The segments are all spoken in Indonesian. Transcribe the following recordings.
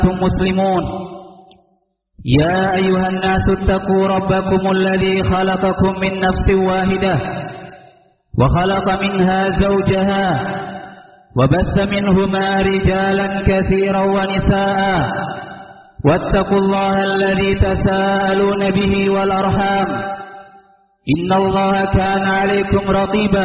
مسلمون يا أيها الناس اتقوا ربكم الذي خلقكم من نفس واحدة وخلق منها زوجها وبث منهما رجالا كثيرا ونساء واتقوا الله الذي تساءلون به والأرحام إن الله كان عليكم رقيبا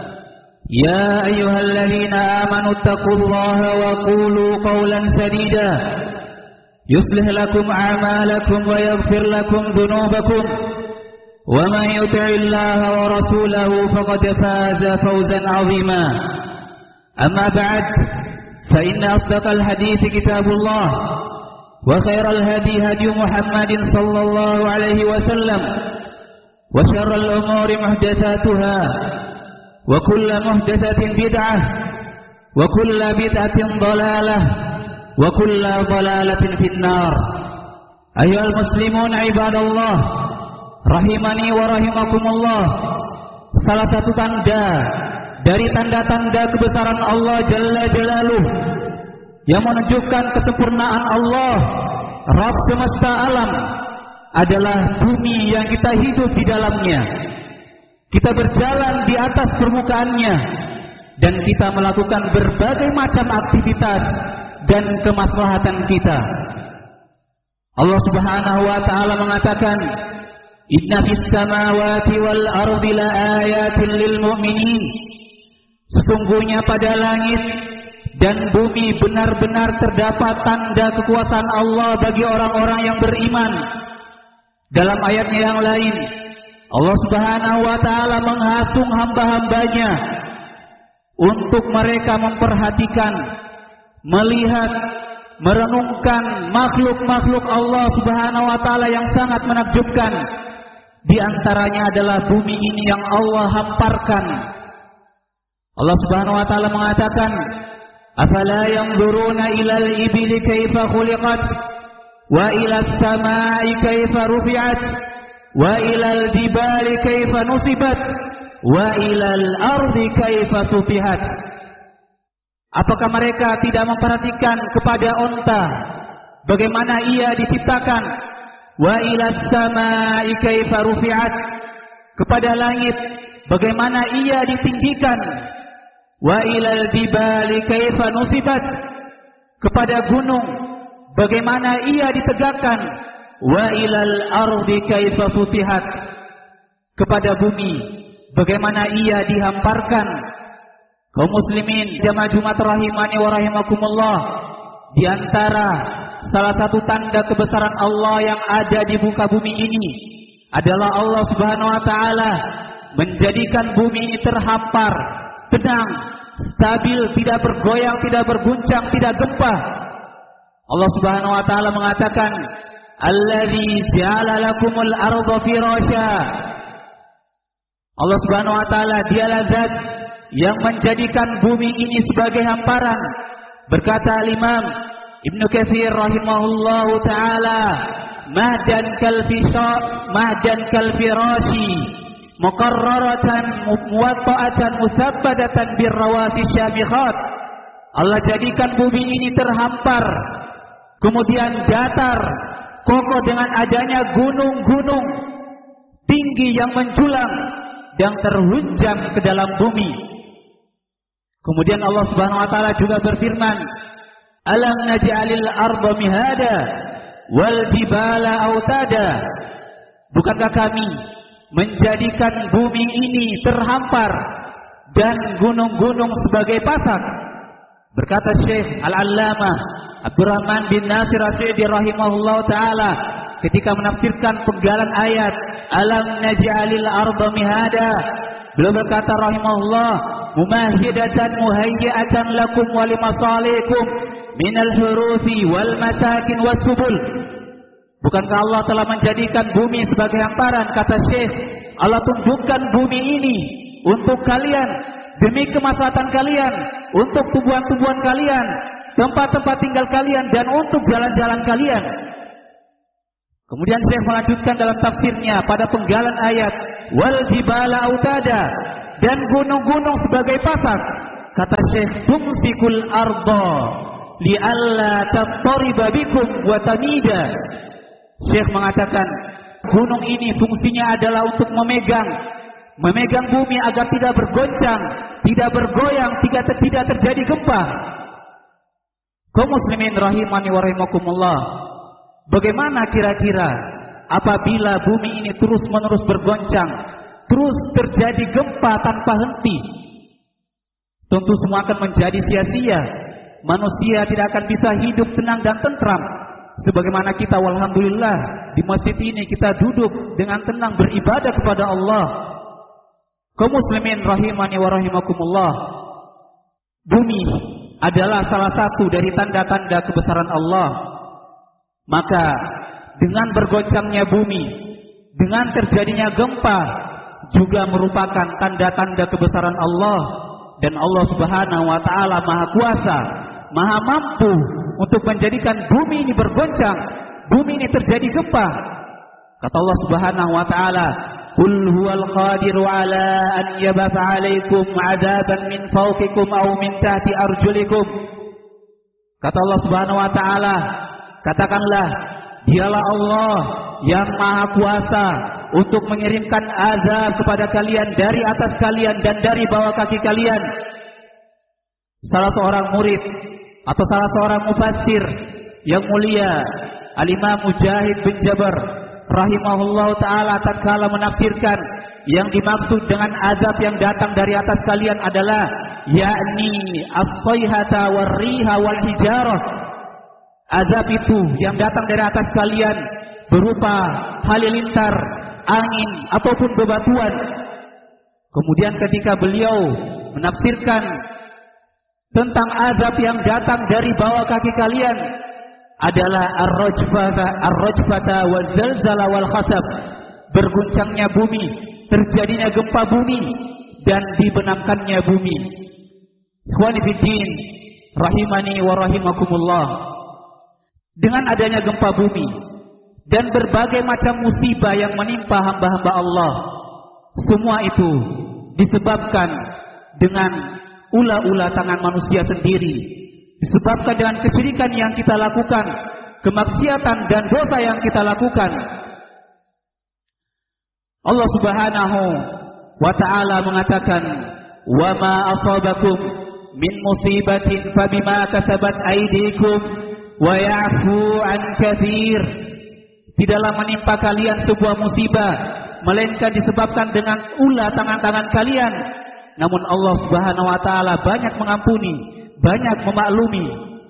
يا أيها الذين آمنوا اتقوا الله وقولوا قولا سديدا يصلح لكم أعمالكم ويغفر لكم ذنوبكم ومن يطع الله ورسوله فقد فاز فوزا عظيما أما بعد فإن أصدق الحديث كتاب الله وخير الهدي هدي محمد صلى الله عليه وسلم وشر الأمور محدثاتها وكل محدثة بدعة وكل بدعة ضلالة وكل ضلالة في النار أيها المسلمون عباد الله rahimani wa rahimakumullah. Salah satu tanda dari tanda-tanda kebesaran Allah Jalla Jalaluh yang menunjukkan kesempurnaan Allah Rabb semesta alam adalah bumi yang kita hidup di dalamnya. Kita berjalan di atas permukaannya dan kita melakukan berbagai macam aktivitas dan kemaslahatan kita. Allah Subhanahu wa taala mengatakan, "Inna fis samawati wal ardi laayatin lil mu'minin." Sesungguhnya pada langit dan bumi benar-benar terdapat tanda kekuasaan Allah bagi orang-orang yang beriman. Dalam ayatnya yang lain, Allah Subhanahu wa taala menghasung hamba-hambanya untuk mereka memperhatikan, melihat, merenungkan makhluk-makhluk Allah Subhanahu wa taala yang sangat menakjubkan. Di antaranya adalah bumi ini yang Allah hamparkan. Allah Subhanahu wa taala mengatakan, "Afala yanzuruna ilal ibili kaifa khuliqat wa ilas samai kaifa rufi'at wa ilal jibali kaifa nusibat wa ilal ardi kaifa sufihat." Apakah mereka tidak memperhatikan kepada onta, bagaimana ia diciptakan? Wa ilas samai kaifa rufi'at, kepada langit bagaimana ia ditinggikan? Wa ilal jibali kaifa nusibat, kepada gunung bagaimana ia ditegakkan? Wa ilal ardi kaifa sufihat, kepada bumi bagaimana ia dihamparkan? Kaum muslimin jamaah Jumat rahimani wa rahimakumullah, di antara salah satu tanda kebesaran Allah yang ada di muka bumi ini adalah Allah Subhanahu wa taala menjadikan bumi ini terhampar, tenang, stabil, tidak bergoyang, tidak berguncang, tidak gempa. Allah Subhanahu wa taala mengatakan, "Allazi ja'ala lakumul arda firasya." Allah Subhanahu wa taala dialah zat yang menjadikan bumi ini sebagai hamparan. Berkata Imam Ibnu Katsir rahimahullahu taala, "Mahdan kal firashi muqarraratan muwatta'atan musabbadatan birrawasi syamikhat." Allah jadikan bumi ini terhampar, kemudian datar, kokoh dengan adanya gunung-gunung tinggi yang menjulang dan terhunjam ke dalam bumi. Kemudian Allah Subhanahu wa taala juga berfirman, "Alam naj'alil arda mihada wal jibala autada." Bukankah kami menjadikan bumi ini terhampar dan gunung-gunung sebagai pasak? Berkata Syekh Al-Allamah Abdurrahman bin Nasir As-Sa'di rahimahullahu taala ketika menafsirkan penggalan ayat "Alam naj'alil arda mihada", beliau berkata rahimahullah, "Mumahhidatan muhayyi'atan lakum wa limasalikum minal huruthi wal masakin was subul." Bukankah Allah telah menjadikan bumi sebagai hamparan? Kata Syekh, Allah tunjukkan bumi ini untuk kalian, demi kemaslahatan kalian, untuk tumbuhan-tumbuhan kalian, tempat-tempat tinggal kalian, dan untuk jalan-jalan kalian. Kemudian Syekh melanjutkan dalam tafsirnya pada penggalan ayat wal jibala autada, dan gunung-gunung sebagai pasak. Kata Syekh, tumsikul arda li'alla tattariba bikum wa tamida. Syekh mengatakan gunung ini fungsinya adalah untuk memegang bumi agar tidak bergoncang, tidak bergoyang, tidak terjadi gempa. Kaum muslimin rahimani wa rahimakumullah, bagaimana kira-kira apabila bumi ini terus-menerus bergoncang, terus terjadi gempa tanpa henti? Tentu semua akan menjadi sia-sia. Manusia tidak akan bisa hidup tenang dan tentram. Sebagaimana kita walhamdulillah di masjid ini kita duduk dengan tenang beribadah kepada Allah. Kaum muslimin rahimani wa rahimakumullah, bumi adalah salah satu dari tanda-tanda kebesaran Allah. Maka dengan bergoncangnya bumi, dengan terjadinya gempa juga merupakan tanda-tanda kebesaran Allah. Dan Allah Subhanahu wa taala Maha Kuasa, Maha mampu untuk menjadikan bumi ini bergoncang, bumi ini terjadi gempa. Kata Allah Subhanahu wa taala, "Qul huwal qadiru ala an yabatha 'alaikum 'adaban min fawqikum aw min tahti arjulikum." Kata Allah Subhanahu wa taala, katakanlah, dialah Allah yang Maha Kuasa untuk mengirimkan azab kepada kalian dari atas kalian dan dari bawah kaki kalian. Salah seorang murid atau salah seorang mufassir yang mulia, Al-Imam Mujahid bin Jabr rahimahullah ta'ala, tatkala menafsirkan yang dimaksud dengan azab yang datang dari atas kalian adalah yakni as-sayhata war-riha wal-hijarah. Azab itu yang datang dari atas kalian berupa halilintar, angin ataupun bebatuan. Kemudian ketika beliau menafsirkan tentang azab yang datang dari bawah kaki kalian adalah ar-rajfata wal-zalzala wal-khasab, berguncangnya bumi, terjadinya gempa bumi dan dibenamkannya bumi. Ikhwani fiddin rahimani wa rahimakumullah, dengan adanya gempa bumi dan berbagai macam musibah yang menimpa hamba-hamba Allah, semua itu disebabkan dengan ulah-ulah tangan manusia sendiri, disebabkan dengan kesyirikan yang kita lakukan, kemaksiatan dan dosa yang kita lakukan. Allah Subhanahu wa ta'ala mengatakan, "Wa ma asabakum min musibatin fabima kasabat aydikum wa ya'fu an katsir." Tidaklah menimpa kalian sebuah musibah melainkan disebabkan dengan ulah tangan-tangan kalian. Namun Allah Subhanahu wa taala banyak mengampuni, banyak memaklumi.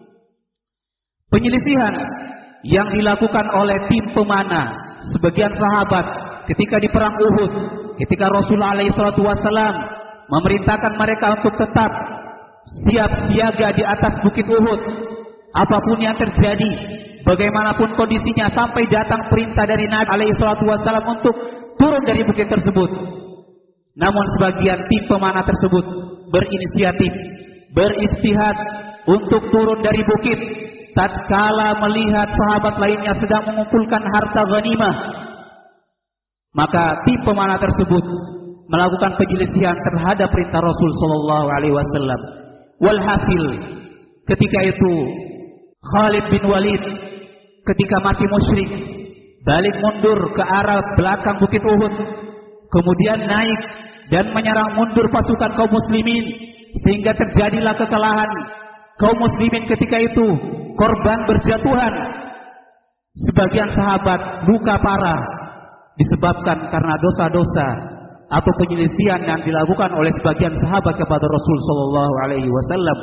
Penyelisihan yang dilakukan oleh tim pemanah sebagian sahabat ketika di perang Uhud, ketika Rasulullah SAW memerintahkan mereka untuk tetap siap siaga di atas bukit Uhud, apapun yang terjadi, bagaimanapun kondisinya, sampai datang perintah dari Nabi SAW untuk turun dari bukit tersebut. Namun sebagian tim pemanah tersebut berinisiatif, berijtihad untuk turun dari bukit tatkala melihat sahabat lainnya sedang mengumpulkan harta ghanimah. Maka tim pemanah tersebut melakukan penyelisihan terhadap perintah Rasul sallallahu alaihi wasallam. Walhasil ketika itu Khalid bin Walid ketika masih musyrik balik mundur ke arah belakang bukit Uhud, kemudian naik dan menyerang mundur pasukan kaum muslimin, sehingga terjadilah kekalahan kaum muslimin. Ketika itu korban berjatuhan, sebagian sahabat luka parah disebabkan karena dosa-dosa atau penyelisihan yang dilakukan oleh sebagian sahabat kepada Rasul sallallahu alaihi wasallam.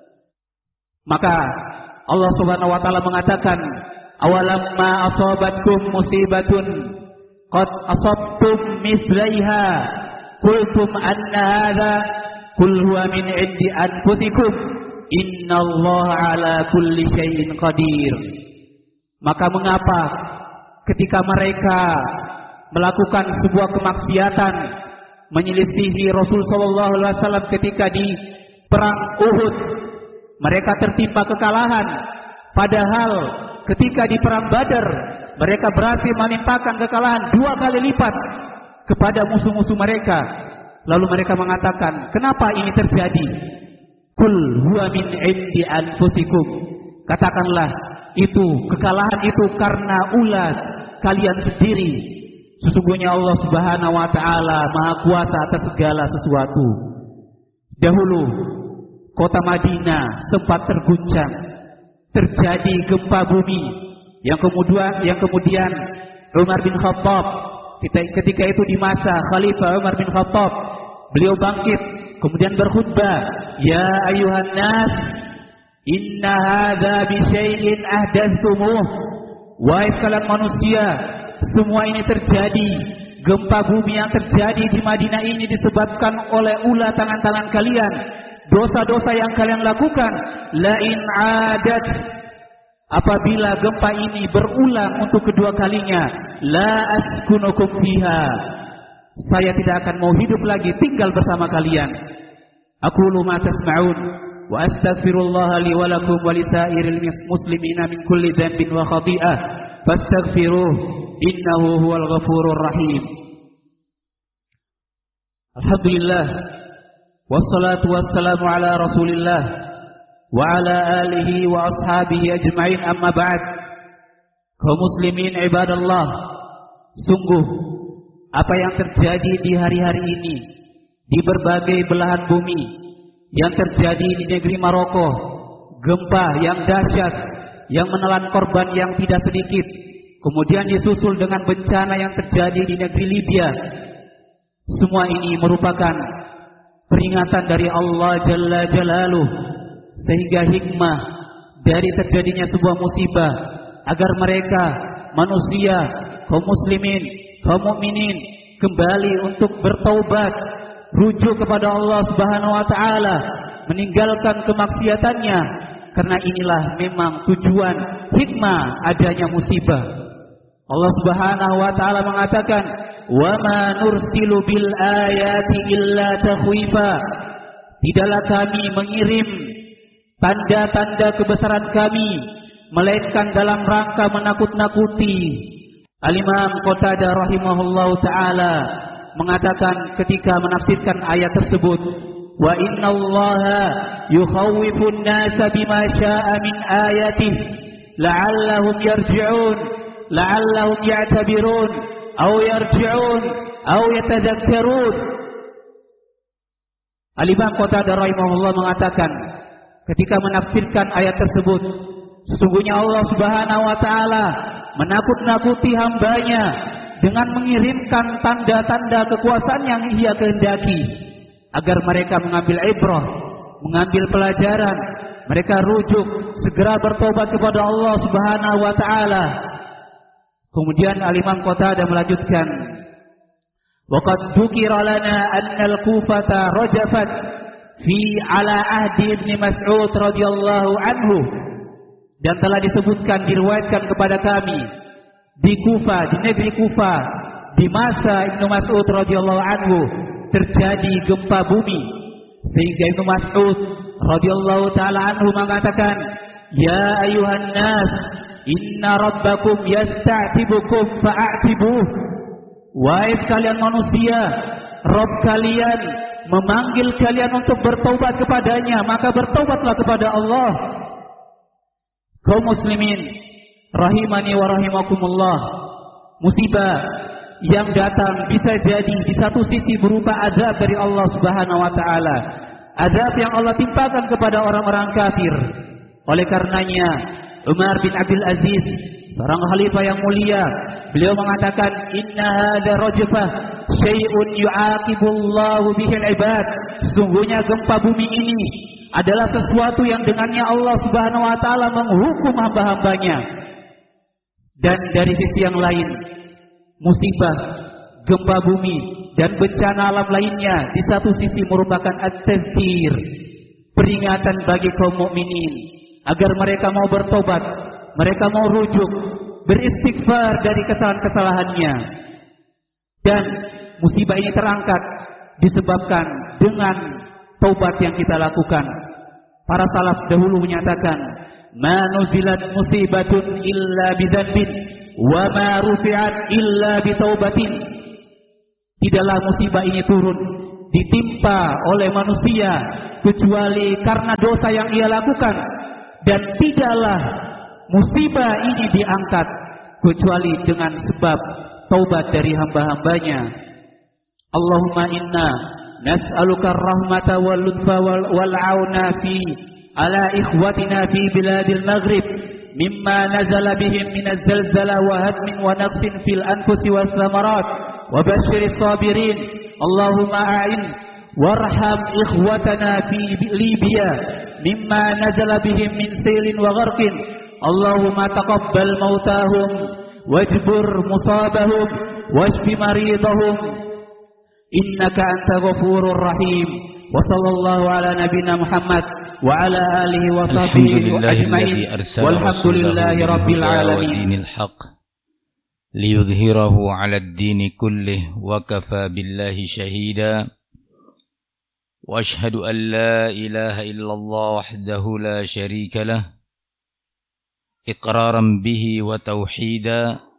Maka Allah Subhanahu wa taala mengatakan, "Awalamma asabatkum musibatun qad asabtum mithlaiha qultum anna hadza qul huwa min 'indi anfusikum innallaha 'ala kulli syai'in qadir." Maka mengapa ketika mereka melakukan sebuah kemaksiatan, menyelisihi Rasul sallallahu alaihi wasallam ketika di perang Uhud, mereka tertimpa kekalahan, padahal ketika di perang Badar mereka berhasil menimpakan kekalahan 2 kali lipat kepada musuh-musuh mereka. Lalu mereka mengatakan, kenapa ini terjadi? Kul huwa min indi anfusikum. katakanlah itu kekalahan itu karena ulah kalian sendiri. Sesungguhnya Allah Subhanahu wa taala Maha Kuasa atas segala sesuatu. Dahulu kota Madinah sempat terguncang, terjadi gempa bumi yang kemudian Umar bin Khattab ketika itu di masa Khalifah Umar bin Khattab, beliau bangkit kemudian berkhutbah, ya ayuhan nas, inna hadza bi syai'in ahdatsumuh. Wahai sekalian manusia, semua ini terjadi, gempa bumi yang terjadi di Madinah ini disebabkan oleh ulah tangan-tangan kalian, dosa-dosa yang kalian lakukan. La in adat, apabila gempa ini berulang untuk kedua kalinya, la askunukum fiha, saya tidak akan mau hidup lagi tinggal bersama kalian. Aqulu ma tasma'un wa astaghfirullah li wa lakum wa lisairil muslimina min kulli dhanbin wa khati'ah fastaghfiruh innahu huwal ghafurur rahim. Alhamdulillah wassalatu wassalamu ala Rasulillah wa ala alihi wa ashabihi ajma'in, amma ba'd. Kaum muslimin ibadallah, sungguh apa yang terjadi di hari-hari ini di berbagai belahan bumi, yang terjadi di negeri Maroko, gempa yang dahsyat yang menelan korban yang tidak sedikit, kemudian disusul dengan bencana yang terjadi di negeri Libya. Semua ini merupakan peringatan dari Allah Jalla Jalaluh, sehingga hikmah dari terjadinya sebuah musibah agar mereka manusia, kaum muslimin, kaum mukminin kembali untuk bertaubat, rujuk kepada Allah Subhanahu wa taala, meninggalkan kemaksiatannya, karena inilah memang tujuan hikmah adanya musibah. Allah Subhanahu wa taala mengatakan, "Wa ma nursilu bil ayati illa takhwifa." Tidaklah kami mengirim tanda-tanda kebesaran kami melainkan dalam rangka menakut-nakuti. Al-Imam Qatadah rahimahullahu taala mengatakan ketika menafsirkan ayat tersebut, wa innallaha yukhawwifun nasa bima syaa min ayatihi la'allahum yarji'un la'allahum ya'tabirun aw yarji'un aw yatadhakkarun. Al-Imam Qatadah rahimahullah mengatakan ketika menafsirkan ayat tersebut, sesungguhnya Allah Subhanahu wa taala menakut-nakuti hambanya dengan mengirimkan tanda-tanda kekuasaan yang Ia kehendaki agar mereka mengambil ibrah, mengambil pelajaran, mereka rujuk, segera bertobat kepada Allah Subhanahu wa taala. Kemudian Al-Imam Qatadah melanjutkan, wa qad dzukira lana anna al-Kufata rajafat fi ala ahdi Ibnu Mas'ud radhiyallahu anhu, dan telah disebutkan, diriwayatkan kepada kami di Kufah, di negeri Kufah, di masa Ibnu Mas'ud radhiyallahu anhu terjadi gempa bumi, sehingga Ibnu Mas'ud radhiyallahu taala anhu mengatakan, ya ayuhan nas, inna rabbakum yasta'tibukum fa'atibuh. Wahai sekalian manusia, Rabb kalian memanggil kalian untuk bertaubat kepadanya, maka bertaubatlah kepada Allah. Kaum muslimin rahimani wa rahimakumullah, musibah yang datang bisa jadi di satu sisi berupa azab dari Allah Subhanahu wa taala, azab yang Allah timpakan kepada orang-orang kafir. Oleh karenanya Umar bin Abdul Aziz, seorang khalifah yang mulia, beliau mengatakan, inna hadza rajfah syai'un yu'aqibullahu bihil ibad. Sesungguhnya gempa bumi ini adalah sesuatu yang dengannya Allah Subhanahu wa taala menghukum hamba-hambanya. Dan dari sisi yang lain, musibah, gempa bumi dan bencana alam lainnya di satu sisi merupakan at-tazkir, peringatan bagi kaum mukminin agar mereka mau bertobat, mereka mau rujuk, beristighfar dari kesalahan-kesalahannya. Dan musibah ini terangkat disebabkan dengan taubat yang kita lakukan. Para salaf dahulu menyatakan, ma nuzilat musibatun illa bidzanbin wa ma rufi'at illa bitaubatin. Tidaklah musibah ini turun, ditimpa oleh manusia kecuali karena dosa yang ia lakukan, dan tidaklah musibah ini diangkat kecuali dengan sebab taubat dari hamba-hambanya. Allahumma inna nas'aluka ar-rahmata wal lutfa wal auna fi ala ikhwatina fi biladil maghrib mimma nazala bihim min az-zalzala wa hadmin wa naqsin fil anfusi was thamarat wa bashiris sabirin. Allahumma a'in warham ikhwatana fi Libya mimma nazala bihim min sailin wa gharqin. Allahumma taqabbal mautahum wajbur musabahum washfi maridahum innaka anta ghafurur rahim. Wa sallallahu ala nabiyyina Muhammad wa ala alihi wa sahbihi ajma'in. Walhamdulillahi rabbil alamin. Liyudhhirahu 'ala ad-din kullih wa kafa billahi shahida. Wa ashhadu an la ilaha illallah wahdahu la sharika lah iqraran bihi wa tauhida.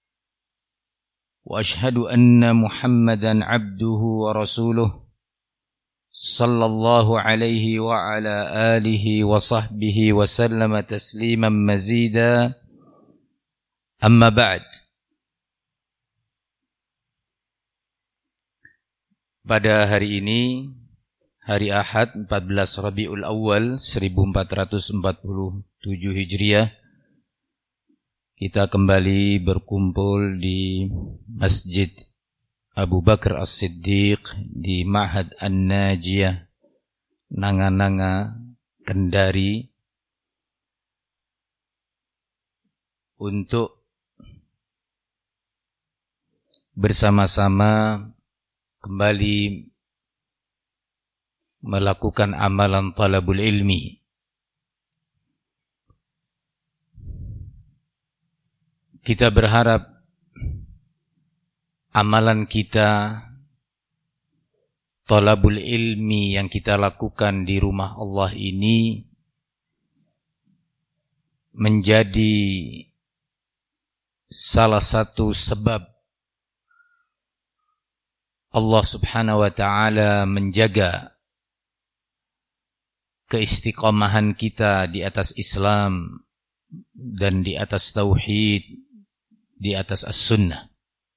Wa ashhadu anna Muhammadan 'abduhu wa rasuluh sallallahu alaihi wa ala alihi wa sahbihi wa sallama tasliman mazida. Amma ba'd. Pada hari ini, hari Ahad 14 Rabiul Awal 1447 Hijriah, kita kembali berkumpul di Masjid Abu Bakar As-Siddiq di Ma'had An-Najiyah, Nanga-Nanga, Kendari, untuk bersama-sama kembali melakukan amalan talabul ilmi. Kita berharap amalan kita, talabul ilmi yang kita lakukan di rumah Allah ini menjadi salah satu sebab Allah Subhanahu wa ta'ala menjaga keistiqamahan kita di atas Islam dan di atas tauhid, di atas as-sunnah.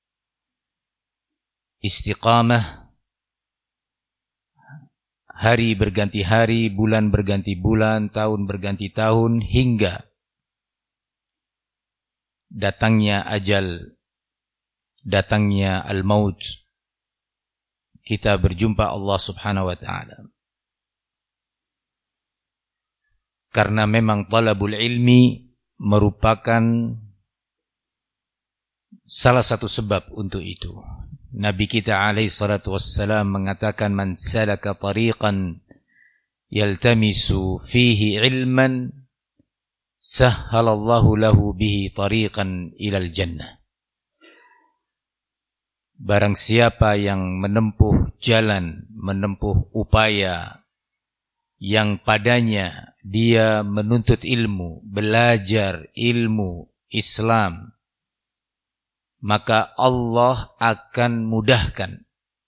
Istiqamah, hari berganti hari, bulan berganti bulan, tahun berganti tahun, hingga datangnya ajal, datangnya al-maut, kita berjumpa Allah Subhanahu wa ta'ala. Karena memang talabul ilmi merupakan salah satu sebab untuk itu. Nabi kita alaihi salatu wassalam mengatakan, man salaka tariqan yaltamisu fihi ilman sahhalallahu lahu bihi tariqan ilal jannah. Barang siapa yang menempuh jalan, menempuh upaya yang padanya dia menuntut ilmu, belajar ilmu Islam, maka Allah akan mudahkan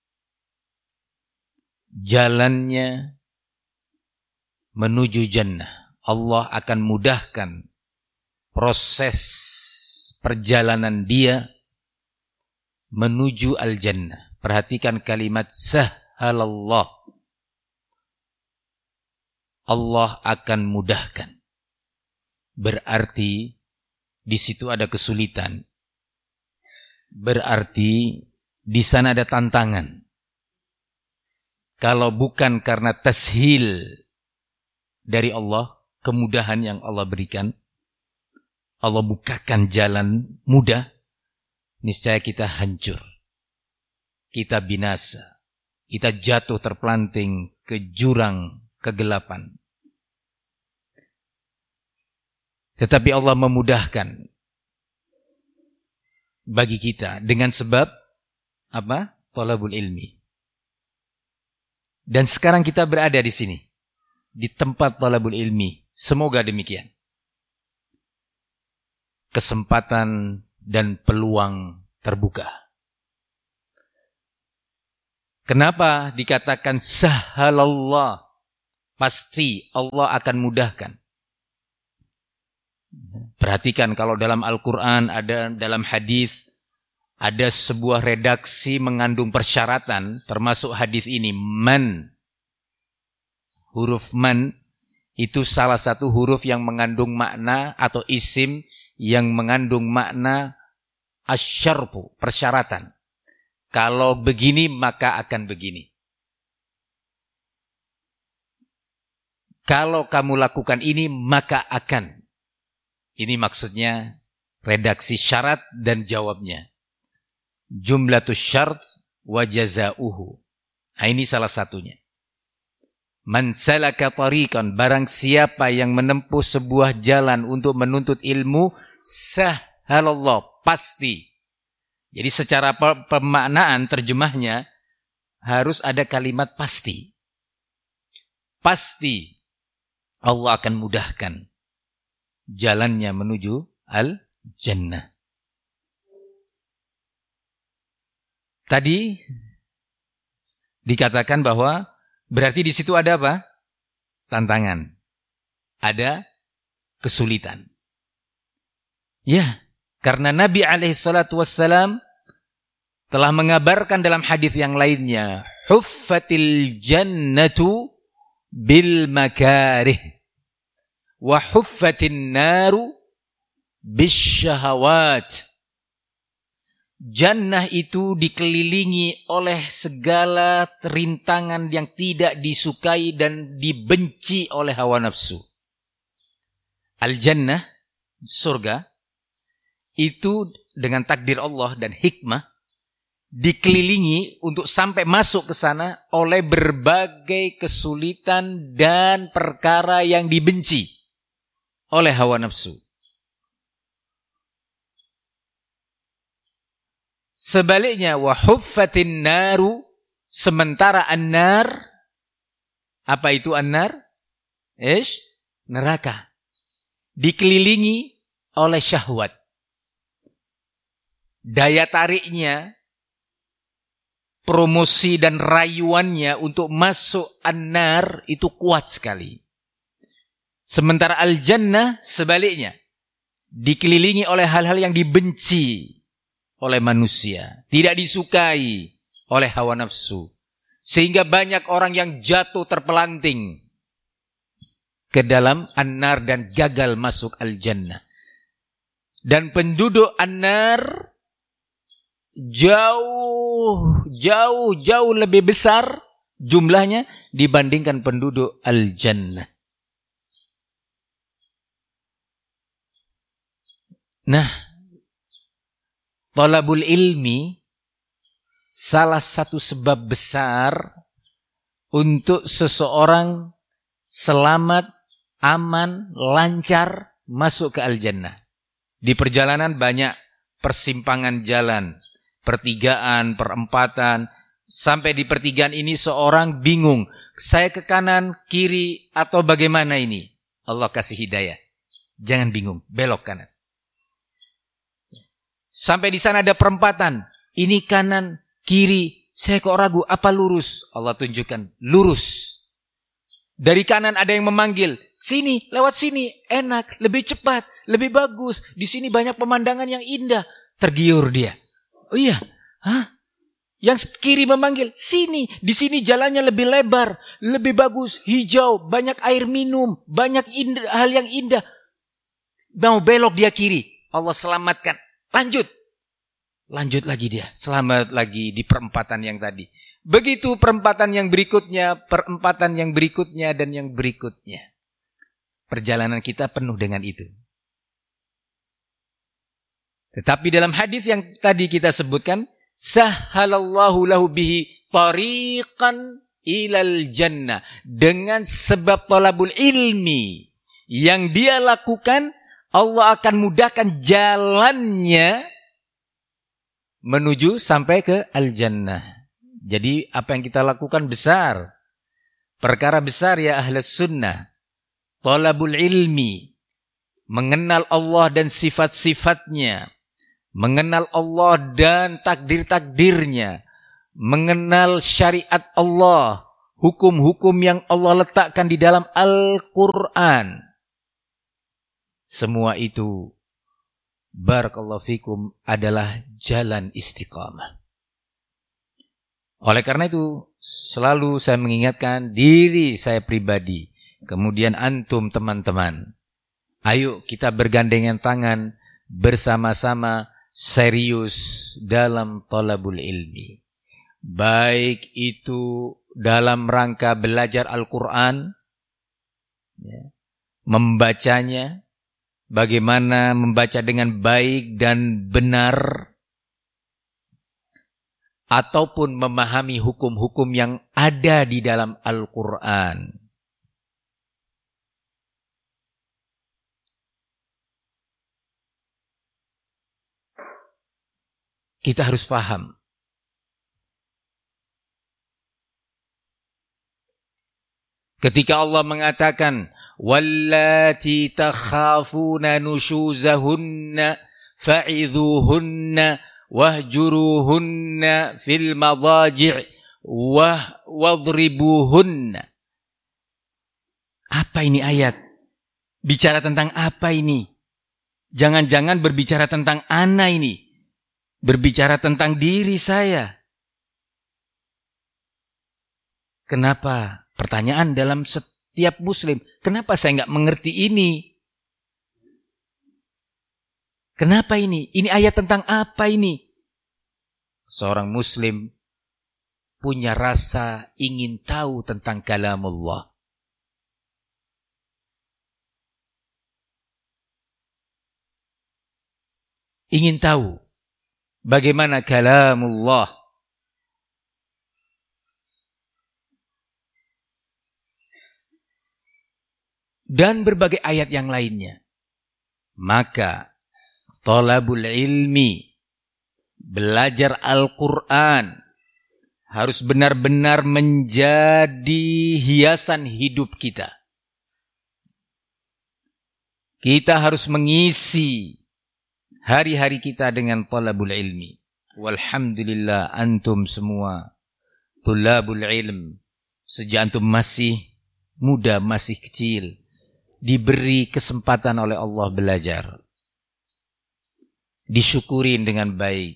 jalannya menuju jannah. Allah akan mudahkan proses perjalanan dia menuju al-jannah. Perhatikan kalimat sahhalallah. Allah akan mudahkan. Berarti di situ ada kesulitan. Berarti di sana ada tantangan. Kalau bukan karena tashil dari Allah, kemudahan yang Allah berikan, Allah bukakan jalan mudah, niscaya kita hancur. Kita binasa. Kita jatuh terpelanting ke jurang kegelapan. Tetapi Allah memudahkan bagi kita dengan sebab apa? Talabul ilmi. Dan sekarang kita berada di sini, di tempat talabul ilmi. Semoga demikian. Kesempatan dan peluang terbuka. Kenapa dikatakan sahhalallah? Pasti Allah akan mudahkan. Perhatikan kalau dalam Al-Quran, ada dalam hadis, ada sebuah redaksi mengandung persyaratan, termasuk hadis ini, man. Huruf man itu salah satu huruf yang mengandung makna atau isim yang mengandung makna asyartu, persyaratan. Kalau begini maka akan begini. Kalau kamu lakukan ini maka akan. Ini maksudnya redaksi syarat dan jawabnya. Jumlatus syart wa jazauhu. Nah, ini salah satunya. Man salaka tariqan, barang siapa yang menempuh sebuah jalan untuk menuntut ilmu, sahhalallah, pasti. Jadi secara pemaknaan terjemahnya harus ada kalimat pasti. Pasti Allah akan mudahkan jalannya menuju al-jannah. Tadi dikatakan bahwa berarti di situ ada apa? Tantangan. Ada kesulitan. Ya, karena Nabi SAW telah mengabarkan dalam hadis yang lainnya, huffatil jannatu bil makarih wa huffatin naru bis syahawat. Jannah itu dikelilingi oleh segala rintangan yang tidak disukai dan dibenci oleh hawa nafsu. Al-jannah, surga, itu dengan takdir Allah dan hikmah dikelilingi untuk sampai masuk ke sana oleh berbagai kesulitan dan perkara yang dibenci oleh hawa nafsu. Sebaliknya, wa huffatin naru, sementara an-nar, apa itu an-nar? Neraka. Dikelilingi oleh syahwat. Daya tariknya, promosi dan rayuannya untuk masuk an-nar itu kuat sekali. Sementara al-jannah sebaliknya, dikelilingi oleh hal-hal yang dibenci oleh manusia, tidak disukai oleh hawa nafsu. Sehingga banyak orang yang jatuh terpelanting ke dalam an-nar dan gagal masuk al-jannah. Dan penduduk an-nar jauh lebih besar jumlahnya dibandingkan penduduk al-jannah. Nah, thalabul ilmi salah satu sebab besar untuk seseorang selamat, aman, lancar masuk ke al-jannah. Di perjalanan banyak persimpangan jalan, pertigaan, perempatan. Sampai di pertigaan ini seorang bingung, saya ke kanan, kiri, atau bagaimana ini? Allah kasih hidayah. Jangan bingung, belok kanan. Sampai di sana ada perempatan. Ini kanan, kiri. Saya kok ragu, apa lurus? Allah tunjukkan, lurus. Dari kanan ada yang memanggil, sini, lewat sini, enak, lebih cepat, lebih bagus. Di sini banyak pemandangan yang indah. Tergiur dia. Oh iya, Yang kiri memanggil, sini, di sini jalannya lebih lebar, lebih bagus, hijau, banyak air minum, banyak hal yang indah. Mau belok dia kiri, Allah selamatkan. Lanjut lagi dia, selamat lagi di perempatan yang tadi. Begitu perempatan yang berikutnya, perempatan yang berikutnya, dan yang berikutnya. Perjalanan kita penuh dengan itu. Tetapi dalam hadis yang tadi kita sebutkan, sahhalallahu lahu bihi tariqan ilal jannah. Dengan sebab thalabul ilmi yang dia lakukan, Allah akan mudahkan jalannya menuju sampai ke al-jannah. Jadi apa yang kita lakukan besar. Perkara besar ya ahlus sunnah. Thalabul ilmi. Mengenal Allah dan sifat-sifatnya. Mengenal Allah dan takdir-takdirnya. Mengenal syariat Allah. Hukum-hukum yang Allah letakkan di dalam Al-Quran. semua itu barakallahu fikum adalah jalan istiqamah. Oleh karena itu selalu saya mengingatkan diri saya pribadi, kemudian antum teman-teman, ayo kita bergandengan tangan bersama-sama serius dalam thalabul ilmi. Baik itu dalam rangka belajar Al-Quran, ya, membacanya, bagaimana membaca dengan baik dan benar, ataupun memahami hukum-hukum yang ada di dalam Al-Quran. Kita harus paham. Ketika Allah mengatakan, wallati takhafuna nushuzahunna fa'idhuhunna wahjuruhunna fil madaji' wadribuhunna. Apa ini ayat? Bicara tentang apa ini? Jangan-jangan berbicara tentang ana ini. Berbicara tentang diri saya. Kenapa? Pertanyaan dalam setiap muslim. Kenapa saya nggak mengerti ini? Kenapa ini? Ini ayat tentang apa ini? Seorang muslim punya rasa ingin tahu tentang kalamullah. Ingin tahu bagaimana kalamullah. Dan berbagai ayat yang lainnya. Maka thalabul ilmi, belajar Al-Quran, harus benar-benar menjadi hiasan hidup kita. Kita harus mengisi hari-hari kita dengan thalabul ilmi. Walhamdulillah antum semua thalabul ilm. Sejak antum masih muda, masih kecil, diberi kesempatan oleh Allah belajar. Disyukurin dengan baik.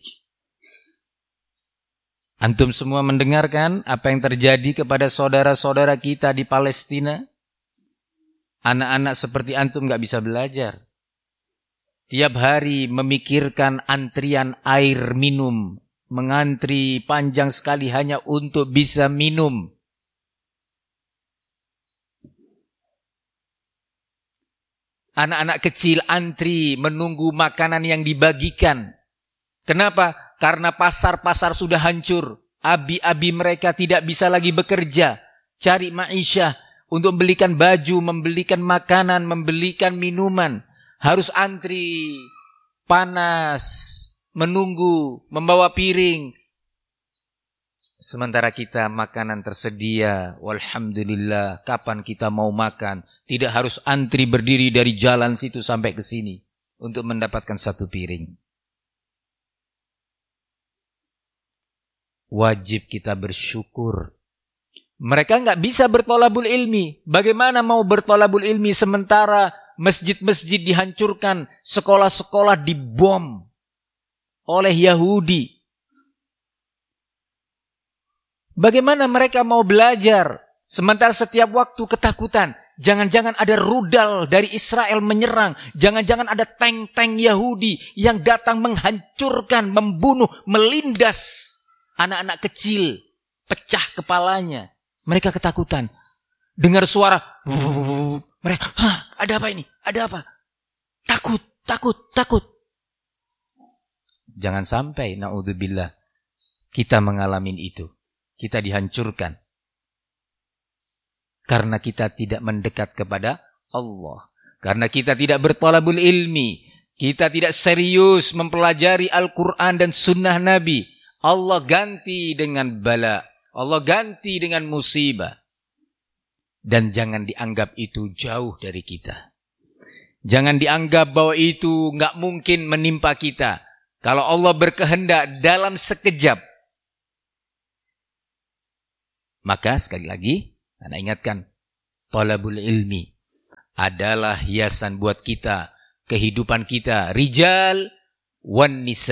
Antum semua mendengarkan apa yang terjadi kepada saudara-saudara kita di Palestina. Anak-anak seperti antum gak bisa belajar. Tiap hari memikirkan antrian air minum. Mengantri panjang sekali hanya untuk bisa minum. Anak-anak kecil antri menunggu makanan yang dibagikan. Kenapa? Karena pasar-pasar sudah hancur. Abi-abi mereka tidak bisa lagi bekerja. Cari ma'isyah untuk membelikan baju, membelikan makanan, membelikan minuman. Harus antri, panas, menunggu, membawa piring. Sementara kita makanan tersedia, walhamdulillah, kapan kita mau makan? Tidak harus antri berdiri dari jalan situ sampai ke sini untuk mendapatkan satu piring. Wajib kita bersyukur. Mereka nggak bisa bertolabul ilmi. Bagaimana mau bertolabul ilmi sementara masjid-masjid dihancurkan, sekolah-sekolah dibom oleh Yahudi? Bagaimana mereka mau belajar sementara setiap waktu ketakutan? Jangan-jangan ada rudal dari Israel menyerang. Jangan-jangan ada tank-tank Yahudi yang datang menghancurkan, membunuh, melindas anak-anak kecil. Pecah kepalanya. Mereka ketakutan. Dengar suara. Mereka, ada apa ini? Ada apa? Takut, takut, takut. Jangan sampai, na'udzubillah, kita mengalami itu. Kita dihancurkan. Karena kita tidak mendekat kepada Allah. Karena kita tidak berthalabul ilmi. Kita tidak serius mempelajari Al-Quran dan Sunnah Nabi. Allah ganti dengan bala. Allah ganti dengan musibah. Dan jangan dianggap itu jauh dari kita. Jangan dianggap bahwa itu nggak mungkin menimpa kita. Kalau Allah berkehendak dalam sekejap. Maka sekali lagi, Anda ingatkan, thalabul ilmi adalah hiasan buat kita kehidupan kita, rijal wan nisa.